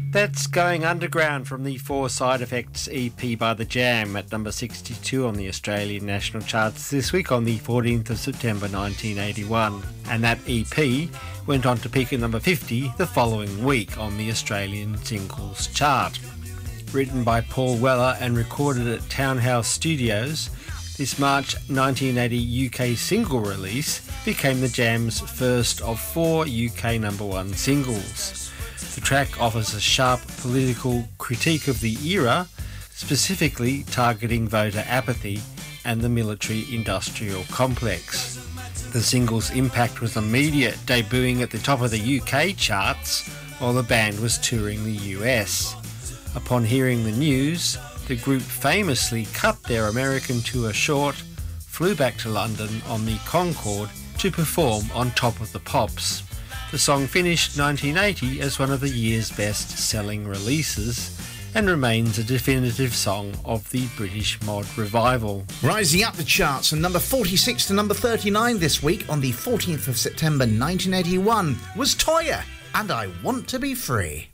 That's Going Underground from the Four Side Effects EP by The Jam at number 62 on the Australian national charts this week on the 14th of September 1981. And that EP went on to peak at number 50 the following week on the Australian singles chart. Written by Paul Weller and recorded at Townhouse Studios, this March 1980 UK single release became The Jam's first of 4 UK number one singles. The track offers a sharp political critique of the era, specifically targeting voter apathy and the military-industrial complex. The single's impact was immediate, debuting at the top of the UK charts while the band was touring the US. Upon hearing the news, the group famously cut their American tour short, flew back to London on the Concorde to perform on Top of the Pops. The song finished 1980 as one of the year's best-selling releases and remains a definitive song of the British mod revival. Rising up the charts from number 46 to number 39 this week on the 14th of September 1981 was Toyah and I Want to Be Free.